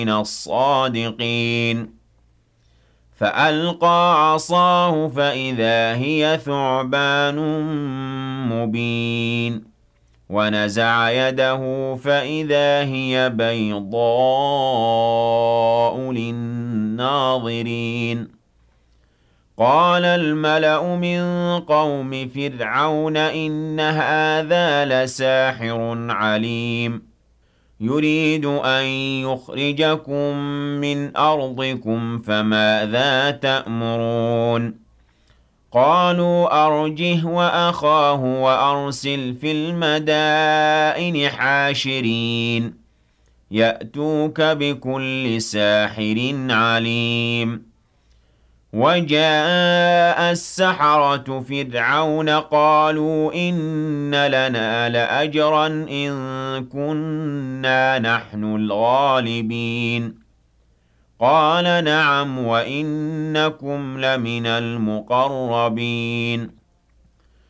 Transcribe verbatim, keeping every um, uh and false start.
من الصادقين فألقى عصاه فإذا هي ثعبان مبين ونزع يده فإذا هي بيضاء للناظرين قال الملأ من قوم فرعون إن هذا لساحر عليم يريد أن يخرجكم من أرضكم فماذا تأمرون قالوا أرجه وأخاه وأرسل في المدائن حاشرين يأتوك بكل ساحر عليم وجاء السحرة فرعون قالوا إن لنا لأجرا إن كنا نحن الغالبين قال نعم وإنكم لمن المقربين